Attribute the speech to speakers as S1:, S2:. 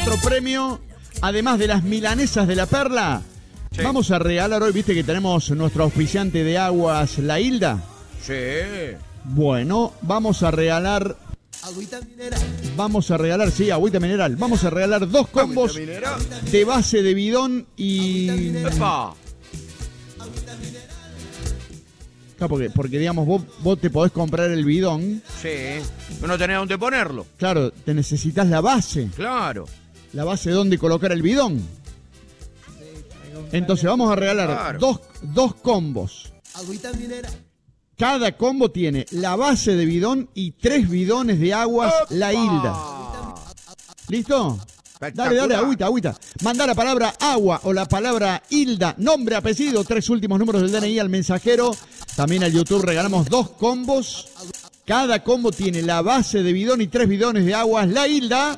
S1: otro premio, además de las milanesas de la Perla, sí, vamos a regalar hoy, viste que tenemos nuestro auspiciante de aguas, La Hilda.
S2: Sí.
S1: Bueno, vamos a regalar... sí, agüita mineral. Vamos a regalar 2 combos de base de bidón y...
S2: ¡Epa!
S1: Claro, porque digamos, vos te podés comprar el bidón.
S2: Sí, pero no tenés dónde ponerlo.
S1: Claro, te necesitas la base.
S2: Claro.
S1: La base donde colocar el bidón. Entonces vamos a regalar dos combos. Cada combo tiene la base de bidón y 3 bidones de aguas La Hilda. ¿Listo? Dale, agüita. Mandá la palabra agua o la palabra Hilda, nombre, apellido, 3 últimos números del DNI al mensajero. También al YouTube regalamos 2 combos. Cada combo tiene la base de bidón y 3 bidones de aguas La Hilda.